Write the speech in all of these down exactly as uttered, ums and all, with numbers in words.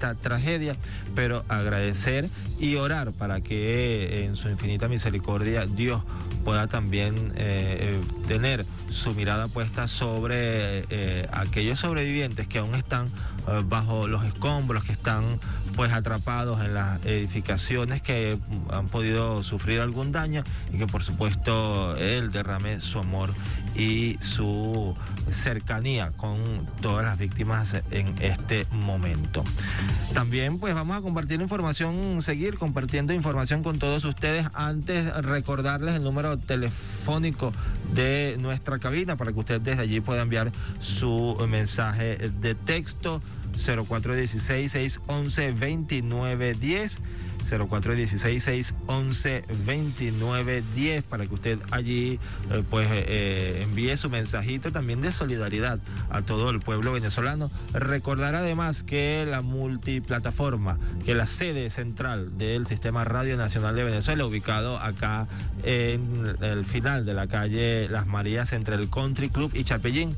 esta tragedia, pero agradecer y orar para que en su infinita misericordia Dios pueda también eh, tener su mirada puesta sobre eh, aquellos sobrevivientes que aún están eh, bajo los escombros, que están pues atrapados en las edificaciones, que han podido sufrir algún daño, y que por supuesto Él derrame su amor y su cercanía con todas las víctimas en este momento. También pues vamos a compartir información, seguir compartiendo información con todos ustedes. Antes, recordarles el número telefónico de nuestra cabina para que usted desde allí pueda enviar su mensaje de texto: cero cuatro uno seis, seis uno uno, dos nueve uno cero, cero cuatro uno seis, seis uno uno, dos nueve uno cero, para que usted allí eh, pues eh, envíe su mensajito también de solidaridad a todo el pueblo venezolano. Recordar además que la multiplataforma, que la sede central del Sistema Radio Nacional de Venezuela, ubicado acá en el final de la calle Las Marías entre el Country Club y Chapellín,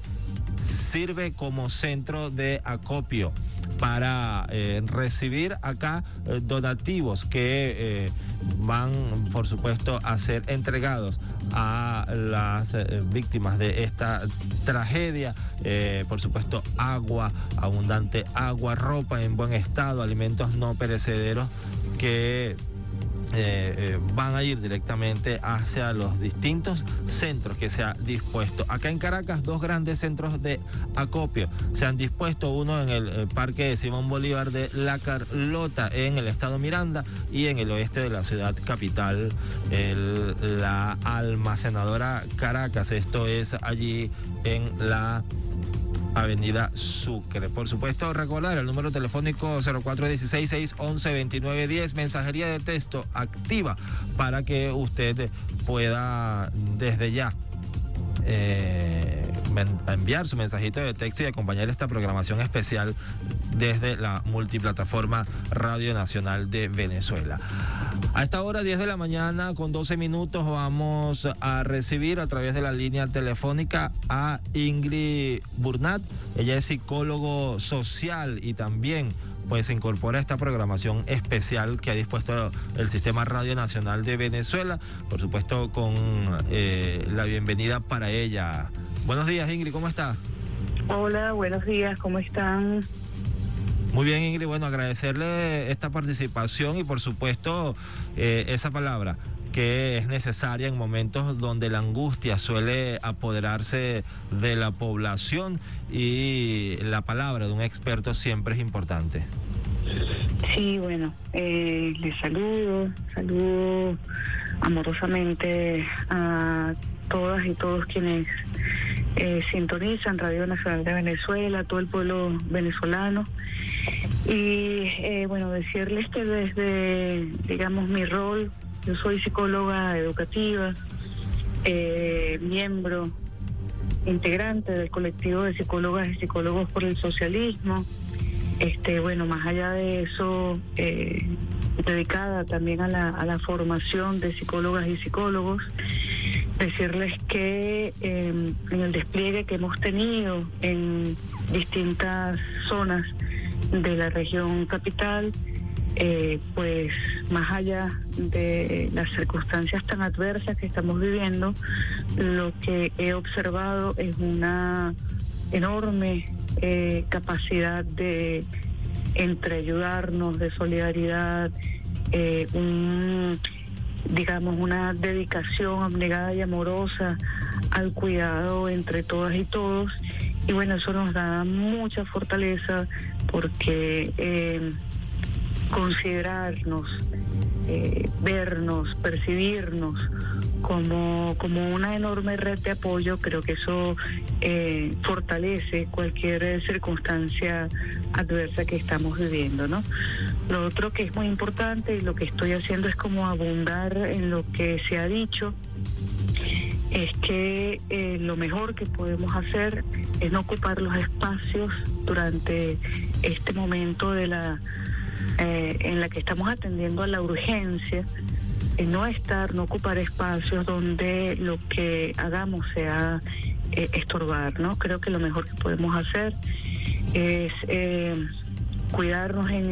sirve como centro de acopio para eh, recibir acá eh, donativos que eh, van, por supuesto, a ser entregados a las eh, víctimas de esta tragedia. Eh, por supuesto, agua, abundante agua, ropa en buen estado, alimentos no perecederos que Eh, eh, van a ir directamente hacia los distintos centros que se ha dispuesto. Acá en Caracas, dos grandes centros de acopio se han dispuesto, uno en el, el Parque de Simón Bolívar de La Carlota, en el estado Miranda, y en el oeste de la ciudad capital, el, la Almacenadora Caracas. Esto es allí en la Avenida Sucre. Por supuesto, recordar el número telefónico cero cuatro uno seis, seis uno uno, dos nueve uno cero, mensajería de texto activa para que usted pueda desde ya eh, enviar su mensajito de texto y acompañar esta programación especial desde la multiplataforma Radio Nacional de Venezuela. A esta hora, diez de la mañana con doce minutos, vamos a recibir a través de la línea telefónica a Ingrid Burnat. Ella es psicólogo social y también pues se incorpora a esta programación especial que ha dispuesto el Sistema Radio Nacional de Venezuela, por supuesto con eh, la bienvenida para ella. Buenos días, Ingrid, ¿cómo está? Hola, buenos días, ¿cómo están? Muy bien, Ingrid, bueno, agradecerle esta participación y por supuesto eh, esa palabra que es necesaria en momentos donde la angustia suele apoderarse de la población, y la palabra de un experto siempre es importante. Sí, bueno, eh, les saludo, saludo amorosamente a todas y todos quienes eh, sintonizan Radio Nacional de Venezuela, todo el pueblo venezolano. Y eh, bueno, decirles que desde, digamos, mi rol, yo soy psicóloga educativa, eh, miembro integrante del colectivo de psicólogas y psicólogos por el socialismo. Este, bueno, más allá de eso, eh, dedicada también a la, a la formación de psicólogas y psicólogos. Decirles que eh, en el despliegue que hemos tenido en distintas zonas de la región capital, eh, pues más allá de las circunstancias tan adversas que estamos viviendo, lo que he observado es una enorme eh, capacidad de entreayudarnos, de solidaridad, eh, un, digamos, una dedicación abnegada y amorosa al cuidado entre todas y todos. Y bueno, eso nos da mucha fortaleza porque eh, considerarnos, eh, vernos, percibirnos como, como una enorme red de apoyo, creo que eso eh, fortalece cualquier circunstancia adversa que estamos viviendo, ¿no? Lo otro que es muy importante y lo que estoy haciendo es como abundar en lo que se ha dicho, es que eh, lo mejor que podemos hacer es no ocupar los espacios durante este momento de la eh, en la que estamos atendiendo a la urgencia, eh, no estar, no ocupar espacios donde lo que hagamos sea eh, estorbar, ¿no? Creo que lo mejor que podemos hacer es eh, cuidarnos en